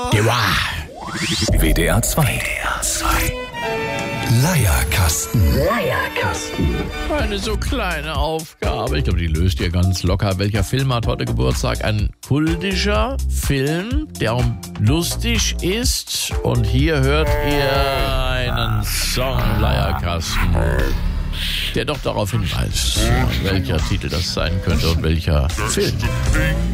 WDR 2. Leierkasten. Eine so kleine Aufgabe. Ich glaube, die löst ihr ganz locker. Welcher Film hat heute Geburtstag? Ein kultischer Film, der auch lustig ist. Und hier hört ihr einen Song, Leierkasten, der doch darauf hinweist, welcher Titel das sein könnte und welcher Film.